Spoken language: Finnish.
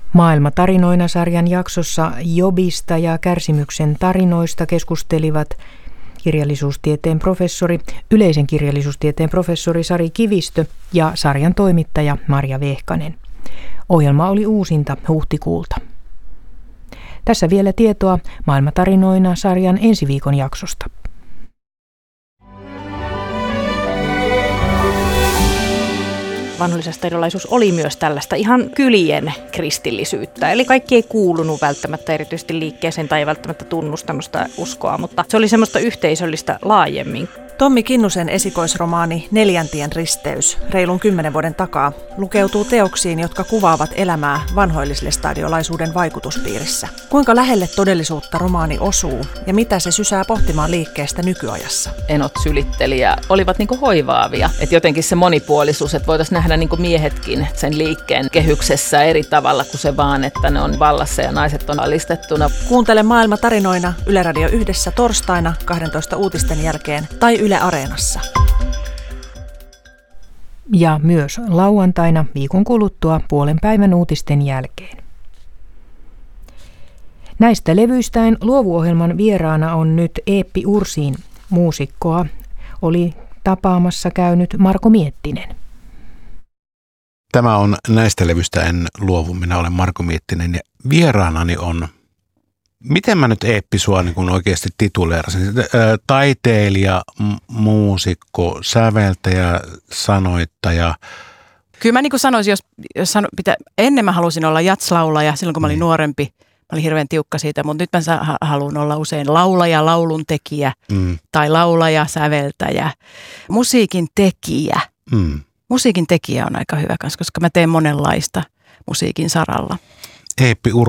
Maailmatarinoina-sarjan jaksossa Jobista ja kärsimyksen tarinoista keskustelivat yleisen kirjallisuustieteen professori Sari Kivistö ja sarjan toimittaja Marja Vehkanen. Ohjelma oli uusinta huhtikuulta. Tässä vielä tietoa Maailmatarinoina-sarjan ensi viikon jaksosta. Vanhoillisesta erilaisuus oli myös tällaista ihan kylien kristillisyyttä. Eli kaikki ei kuulunut välttämättä erityisesti liikkeeseen tai ei välttämättä tunnustanut sitä uskoa, mutta se oli semmoista yhteisöllistä laajemmin. Tommi Kinnusen esikoisromaani Neljäntien risteys reilun 10 vuoden takaa lukeutuu teoksiin, jotka kuvaavat elämää vanhoillislestadiolaisuuden vaikutuspiirissä. Kuinka lähelle todellisuutta romaani osuu ja mitä se sysää pohtimaan liikkeestä nykyajassa? Enot sylittelijä olivat niinku hoivaavia. Et jotenkin se monipuolisuus, että voitaisiin nähdä niinku miehetkin sen liikkeen kehyksessä eri tavalla kuin se vaan, että ne on vallassa ja naiset on alistettuna. Kuuntele Maailmatarinoina Yle Radio 1 torstaina 12 uutisten jälkeen tai Yle Areenassa. Ja myös lauantaina viikon kuluttua puolen päivän uutisten jälkeen. Näistä levyistään Luovuohjelman vieraana on nyt Eeppi Ursiin. Muusikkoa oli tapaamassa käynyt Marko Miettinen. Tämä on Näistä levyistä en luovu. Minä olen Marko Miettinen ja vieraanani on, miten mä nyt Eeppi sua niin kun oikeasti tituleerasin? Taiteilija, muusikko, säveltäjä, sanoittaja. Kyllä mä niin kuin sanoisin, ennen mä halusin olla jatslaulaja silloin kun mä olin nuorempi. Mä olin hirveän tiukka siitä, mutta nyt mä haluan olla usein laulaja, lauluntekijä tai laulaja, säveltäjä, musiikin tekijä. Musiikin tekijä on aika hyvä kanssa, koska mä teen monenlaista musiikin saralla. Eeppi